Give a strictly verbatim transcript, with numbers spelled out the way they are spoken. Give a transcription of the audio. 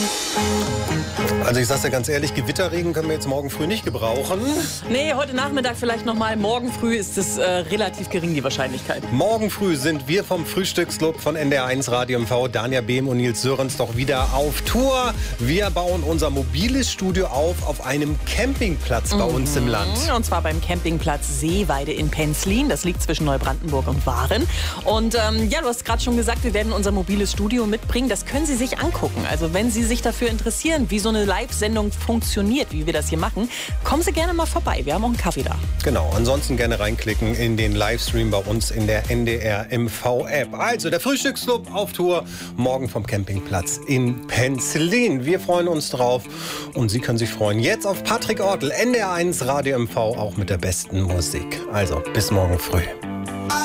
Also ich sag's dir ganz ehrlich, Gewitterregen können wir jetzt morgen früh nicht gebrauchen. Nee, heute Nachmittag vielleicht nochmal. Morgen früh ist es äh, relativ gering, die Wahrscheinlichkeit. Morgen früh sind wir vom Frühstücksclub von N D R eins Radio M V, Danja Behm und Nils Sörens, doch wieder auf Tour. Wir bauen unser mobiles Studio auf auf einem Campingplatz bei mhm. uns im Land. Und zwar beim Campingplatz Seeweide in Penzlin. Das liegt zwischen Neubrandenburg und Waren. Und ähm, ja, du hast gerade schon gesagt, wir werden unser mobiles Studio mitbringen. Das können Sie sich angucken. Also wenn Sie sich dafür interessieren, wie so eine Live-Sendung funktioniert, wie wir das hier machen, kommen Sie gerne mal vorbei. Wir haben auch einen Kaffee da. Genau, ansonsten gerne reinklicken in den Livestream bei uns in der N D R M V-App. Also der Frühstücksclub auf Tour, morgen vom Campingplatz in Penzlin. Wir freuen uns drauf und Sie können sich freuen. Jetzt auf Patrick Ortl, N D R eins Radio M V, auch mit der besten Musik. Also bis morgen früh.